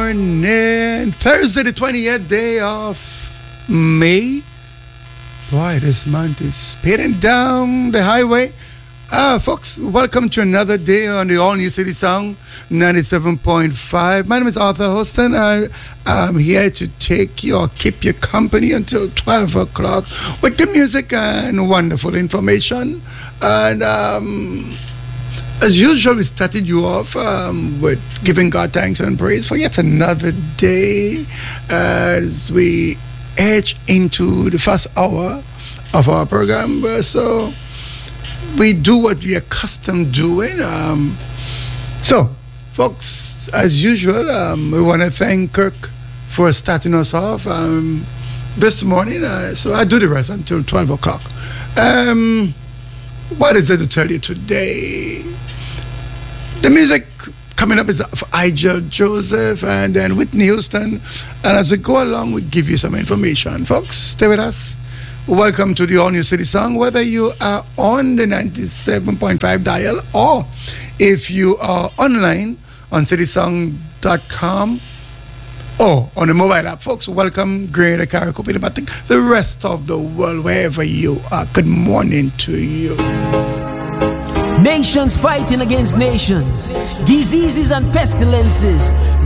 morning. Thursday, the 20th day of May. Boy, this month is speeding down the highway. Folks, welcome to another day on the All New City Song 97.5. My name is Arthur Hostin. I'm here to keep you company until 12 o'clock with the music and wonderful information. And as usual, we started you off with giving God thanks and praise for yet another day as we edge into the first hour of our program. So we do what we are accustomed doing. So, folks, as usual, we want to thank Kirk for starting us off this morning. So I do the rest until 12 o'clock. What is there to tell you today? The music coming up is of Igel Joseph and then Whitney Houston. And as we go along, we give you some information. Folks, stay with us. Welcome to the All New City Song, whether you are on the 97.5 dial or if you are online on citysong.com or on the mobile app. Folks, welcome Greater Carriacou, the rest of the world, wherever you are. Good morning to you. Nations fighting against nations, diseases and pestilences,